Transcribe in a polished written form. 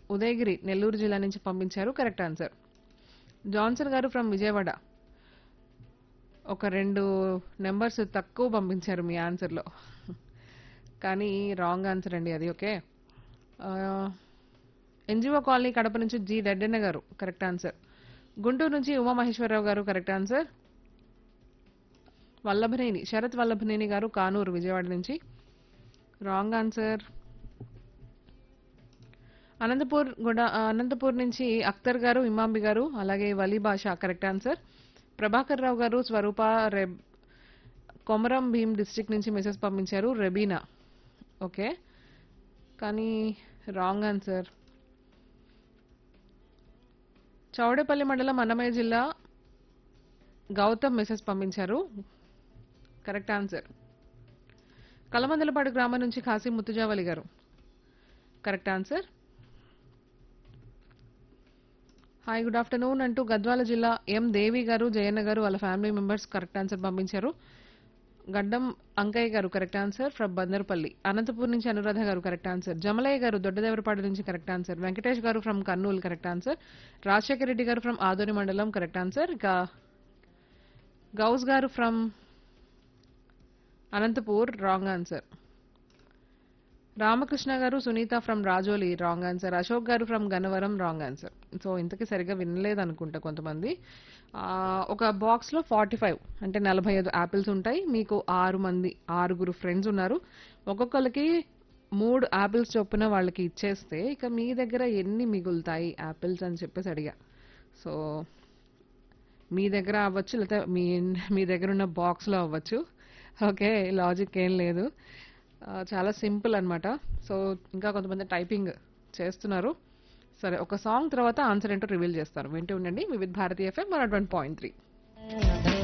ఉదయగిరి నెల్లూరు జిల్లా నుంచి పంపించారు కరెక్ట్ ఆన్సర్. జాన్సన్ గారు ఫ్రమ్ విజయవాడ ఒక 2 నెంబర్స్ తక్కువ పంపించారు మీ ఆన్సర్లో. కానీ రాంగ్ ఆన్సర్ అండి అది. ఓకే. ఎన్జిఓ కాలనీ కడప నుంచి జి రెడ్డన్న గారు కరెక్ట్ ఆన్సర్. గుంటూరు నుంచి ఉమామహేశ్వరరావు గారు కరెక్ట్ ఆన్సర్. వల్లభనేని శరత్ వల్లభనేని గారు కానూరు విజయవాడ నుంచి రాంగ్ ఆన్సర్. అనంతపూర్ నుంచి అఖ్తర్ గారు ఇమాంబి గారు అలాగే వలీ భాష కరెక్ట్ ఆన్సర్. ప్రభాకర్ రావు గారు స్వరూప కొమరం భీం డిస్ట్రిక్ట్ నుంచి మెసేజ్ పంపించారు రెబీనా. ఓకే కానీ రాంగ్ ఆన్సర్. చౌడేపల్లి మండలం అన్నమయ్య జిల్లా గౌతమ్ మెసేజ్ పంపించారు కరెక్ట్ ఆన్సర్. కలమందలపాడు గ్రామం నుంచి ఖాసీ ముత్తుజావలి గారు correct answer. Hi good afternoon అంటూ గద్వాల జిల్లా ఎం దేవి గారు జయన్న గారు వాళ్ళ ఫ్యామిలీ మెంబర్స్ కరెక్ట్ ఆన్సర్ పంపించారు. గడ్డం అంకయ్య గారు correct answer from Bandarpalli. Anantapur నుంచి అనురాధ గారు కరెక్ట్ ఆన్సర్. జమలయ్య గారు దొడ్డదేవరపాడు నుంచి కరెక్ట్ ఆన్సర్. వెంకటేష్ గారు from Kurnool correct answer. Rajasekhara Reddy గారు ఫ్రమ్ ఆదోని మండలం కరెక్ట్ ఆన్సర్. ఇక గౌస్ గారు from Anantapur wrong answer. Ramakrishna గారు Sunitha from Rajoli wrong answer. Ashok garu from Gannavaram wrong answer. So ఇంతకీ సరిగ్గా వినలేదు అనుకుంటా కొంతమంది. ఒక బాక్స్ లో 45 అంటే 45 యాపిల్స్ ఉంటాయి. మీకు 6 ఫ్రెండ్స్ ఉన్నారు. ఒక్కొక్కరికి 3 యాపిల్స్ చొప్పున వాళ్ళకి ఇచ్చేస్తే ఇక మీ దగ్గర ఎన్ని మిగులుతాయి యాపిల్స్ అని చెప్పేసి అడిగా. సో మీ దగ్గర అవ్వచ్చు లేకపోతే మీ దగ్గర ఉన్న బాక్స్ లో అవ్వచ్చు. ఓకే లాజిక్ ఏం లేదు. చాలా సింపుల్ అన్నమాట. సో ఇంకా కొంతమంది టైపింగ్ చేస్తున్నారు. సరే ఒక సాంగ్ తర్వాత ఆన్సర్ ఏంటో రివీల్ చేస్తారు. వింటూ ఉండండి వివిధ భారతీయ ఎఫ్ఎం 101.3.